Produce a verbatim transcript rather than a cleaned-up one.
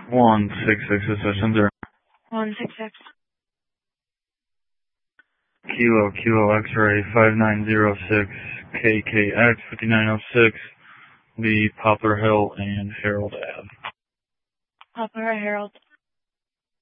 one six six session zero. one six six. Kilo, Kilo X-ray five nine zero six, K K X fifty-nine oh six, the Poplar Hill and Harold Ave. Poplar Harold.